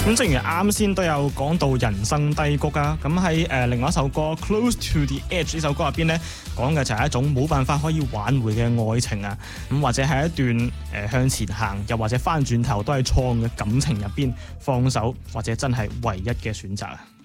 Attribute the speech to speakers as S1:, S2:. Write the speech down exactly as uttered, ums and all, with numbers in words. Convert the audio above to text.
S1: 咁正如啱先都有講到人生低谷啊，咁喺誒另外一首歌《Close to the Edge》呢首歌入邊咧，講嘅就係一種冇辦法可以挽回嘅愛情啊，咁或者係一段誒、呃、向前行，又或者翻轉頭都係錯誤嘅感情入邊，放手或者真係唯一嘅選擇啊。